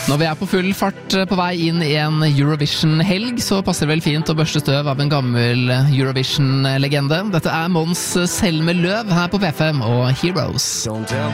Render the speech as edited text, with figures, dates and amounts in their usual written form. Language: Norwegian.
Når vi på full fart på vei inn I en Eurovision-helg, så passer det vel fint å børste støv av en gammel Eurovision-legende. Dette Måns Zelmerlöw her på P5 og Heroes.